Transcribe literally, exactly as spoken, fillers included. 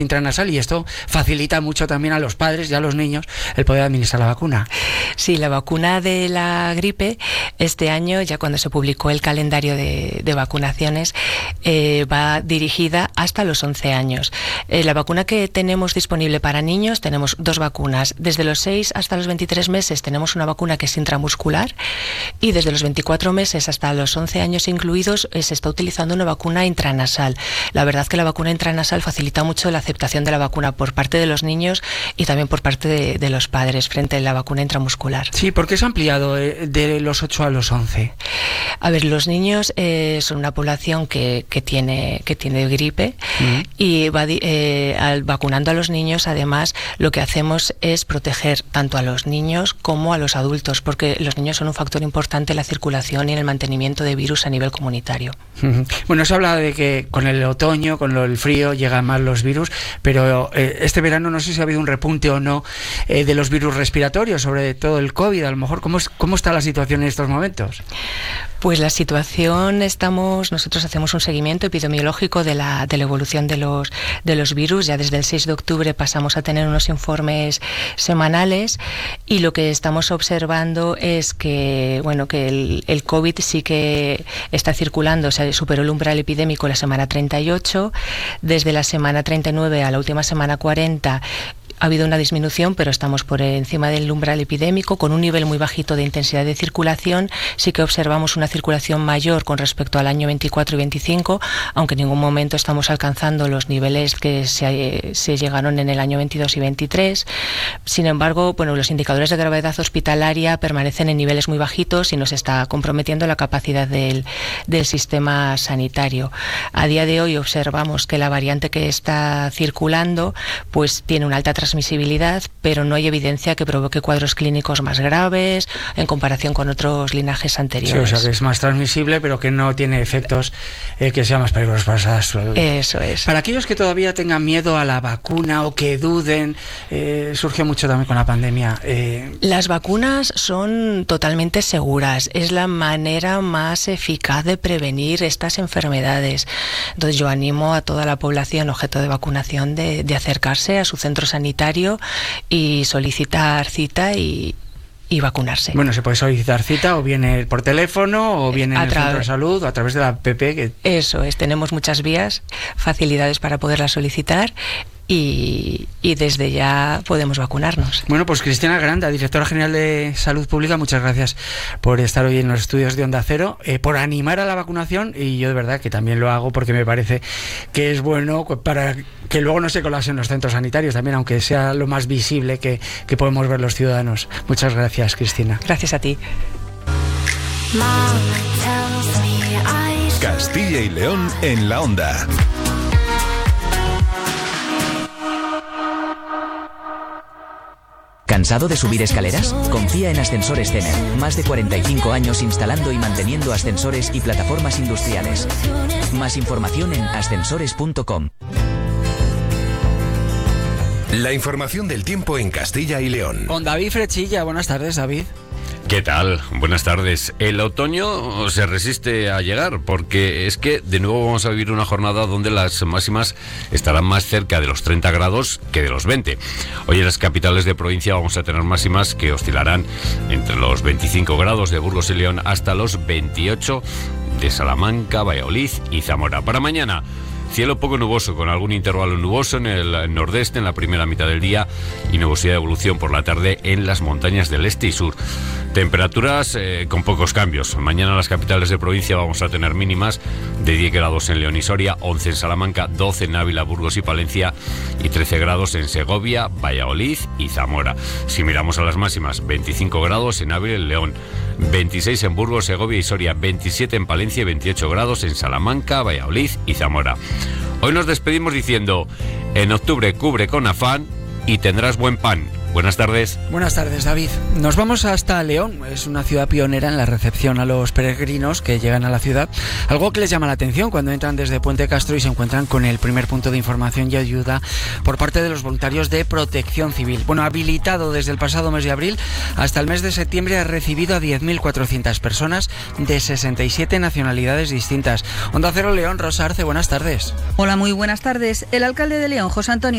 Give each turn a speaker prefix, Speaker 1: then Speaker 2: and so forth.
Speaker 1: intranasal, y esto facilita mucho también a los padres y a los niños el poder administrar la vacuna.
Speaker 2: Sí, la vacuna de la gripe este año, ya cuando se publicó el calendario de, de vacunaciones, eh, va dirigida hasta los once años. Eh, la vacuna que tenemos disponible para niños, tenemos dos vacunas. Desde los seis hasta los veintitrés meses tenemos una vacuna que es intramuscular, y desde los veinticuatro meses hasta los once años incluidos eh, se está utilizando una vacuna intranasal. La verdad que la vacuna intranasal facilita mucho la aceptación de la vacuna por parte de los niños y también por parte de, de los padres frente a la vacuna intramuscular.
Speaker 1: Sí, ¿por qué se ha ampliado de, de los ocho a los once?
Speaker 2: A ver, los niños eh, son una población que, que, tiene, que tiene gripe, uh-huh. y va, eh, al, vacunando a los niños, además, lo que hacemos es proteger tanto a los niños como a los adultos, porque los niños son un factor importante en la circulación y en el mantenimiento de virus a nivel comunitario.
Speaker 1: Uh-huh. Bueno, se habla de que con el otoño, con lo, el frío, llegan más los virus, pero eh, este verano no sé si ha habido un repunte o no eh, de los virus respiratorios, sobre todo el COVID, a lo mejor. ¿Cómo, es, cómo está la situación en estos momentos?
Speaker 2: Pues la situación, estamos, nosotros hacemos un seguimiento epidemiológico de la, de la evolución de los, de los virus. Ya desde el seis de octubre pasamos a tener unos informes semanales, y lo que estamos observando es que, bueno, que el, el COVID sí que está circulando, o sea, superó el umbral epidémico la semana treinta y ocho, desde la semana treinta y nueve a la última semana cuarenta, ha habido una disminución, pero estamos por encima del umbral epidémico, con un nivel muy bajito de intensidad de circulación. Sí que observamos una circulación mayor con respecto al año veinticuatro y veinticinco, aunque en ningún momento estamos alcanzando los niveles que se, se llegaron en el año veintidós y veintitrés. Sin embargo, bueno, los indicadores de gravedad hospitalaria permanecen en niveles muy bajitos y nos está comprometiendo la capacidad del, del sistema sanitario. A día de hoy observamos que la variante que está circulando pues tiene una alta transmisibilidad, pero no hay evidencia que provoque cuadros clínicos más graves en comparación con otros linajes anteriores.
Speaker 1: Sí, o sea, que es más transmisible, pero que no tiene efectos eh, que sean más peligrosos para la salud.
Speaker 2: Eso es.
Speaker 1: Para aquellos que todavía tengan miedo a la vacuna o que duden, eh, surgió mucho también con la pandemia. Eh...
Speaker 2: Las vacunas son totalmente seguras, es la manera más eficaz de prevenir estas enfermedades. Entonces yo animo a toda la población objeto de vacunación de, de acercarse a su centro sanitario y solicitar cita y, y vacunarse.
Speaker 1: Bueno, se puede solicitar cita o viene por teléfono o viene en el centro de salud o a través de la app. Que...
Speaker 2: Eso es, tenemos muchas vías, facilidades para poderla solicitar. Y, y desde ya podemos vacunarnos.
Speaker 1: Bueno, pues Cristina Granda, directora general de Salud Pública, muchas gracias por estar hoy en los estudios de Onda Cero, eh, por animar a la vacunación, y yo de verdad que también lo hago porque me parece que es bueno para que luego no se colapsen los centros sanitarios también, aunque sea lo más visible que, que podemos ver los ciudadanos. Muchas gracias, Cristina.
Speaker 2: Gracias a ti.
Speaker 3: Castilla y León en la Onda.
Speaker 4: ¿Cansado de subir escaleras? Confía en Ascensores Tener. Más de cuarenta y cinco años instalando y manteniendo ascensores y plataformas industriales. Más información en ascensores punto com.
Speaker 3: La información del tiempo en Castilla y León.
Speaker 1: Con David Frechilla. Buenas tardes, David.
Speaker 5: ¿Qué tal? Buenas tardes. El otoño se resiste a llegar, porque es que de nuevo vamos a vivir una jornada donde las máximas estarán más cerca de los treinta grados que de los veinte. Hoy en las capitales de provincia vamos a tener máximas que oscilarán entre los veinticinco grados de Burgos y León hasta los veintiocho de Salamanca, Valladolid y Zamora. Para mañana, cielo poco nuboso, con algún intervalo nuboso en el nordeste en la primera mitad del día y nubosidad de evolución por la tarde en las montañas del este y sur. Temperaturas eh, con pocos cambios. Mañana en las capitales de provincia vamos a tener mínimas de diez grados en León y Soria, once en Salamanca, doce en Ávila, Burgos y Palencia y trece grados en Segovia, Valladolid y Zamora. Si miramos a las máximas, veinticinco grados en Ávila y León, veintiséis en Burgos, Segovia y Soria, veintisiete en Palencia y veintiocho grados en Salamanca, Valladolid y Zamora. Hoy nos despedimos diciendo: en octubre cubre con afán y tendrás buen pan. Buenas tardes.
Speaker 1: Buenas tardes, David. Nos vamos hasta León. Es una ciudad pionera en la recepción a los peregrinos que llegan a la ciudad. Algo que les llama la atención cuando entran desde Puente Castro y se encuentran con el primer punto de información y ayuda por parte de los voluntarios de Protección Civil. Bueno, habilitado desde el pasado mes de abril hasta el mes de septiembre, ha recibido a diez mil cuatrocientas personas de sesenta y siete nacionalidades distintas. Onda Cero León, Rosa Arce, buenas tardes.
Speaker 6: Hola, muy buenas tardes. El alcalde de León, José Antonio